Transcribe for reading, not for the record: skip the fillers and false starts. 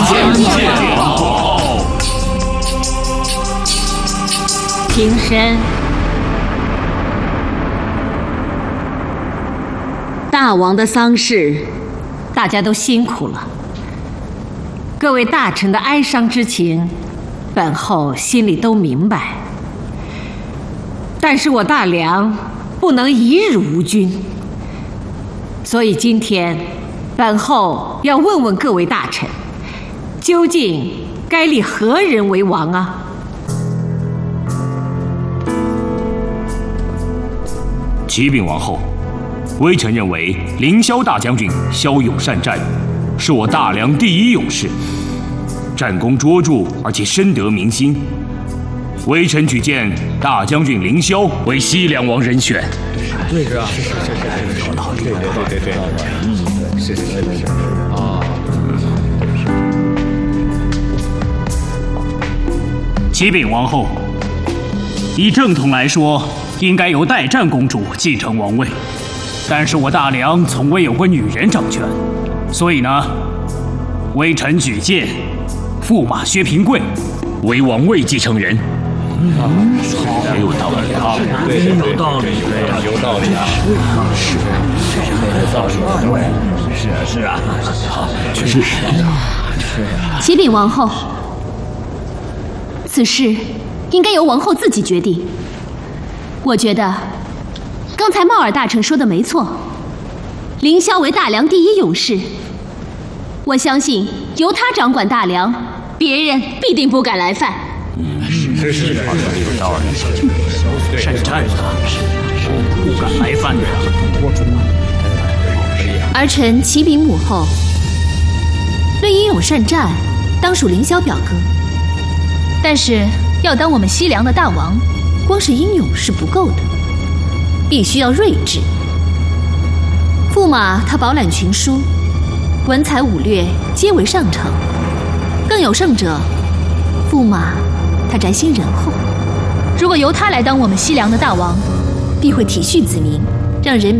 见王后。 平身。大王的丧事，大家都辛苦了。各位大臣的哀伤之情，本后心里都明白。但是我大梁不能一日无君，所以今天本后要问问各位大臣，究竟该立何人为王啊？ 启禀王后，微臣认为凌霄大将军骁勇善战，是我大梁第一勇士，战功卓著，而且深得民心。微臣举荐大将军凌霄为西凉王人选。 对，是啊，有道理，对，是啊。 启禀王后，以正统来说，应该由代战公主继承王位，但是我大梁从未有过女人掌权，所以呢，微臣举荐驸马薛平贵为王位继承人。 也有道理啊， 对，有道理，有道理啊，是啊，确实是啊。 启禀王后，此事应该由王后自己决定。我觉得刚才茂尔大臣说的没错，凌霄为大梁第一勇士，我相信由他掌管大梁，别人必定不敢来犯。 是的，有道理。 善战的，不敢来犯的。 儿臣启禀母后，论英勇善战，当属凌霄表哥。但是要当我们西凉的大王，光是英勇是不够的，必须要睿智。驸马他饱览群书，文才武略皆为上乘，更有甚者，驸马他宅心仁厚。如果由他来当我们西凉的大王，必会体恤子民，让人民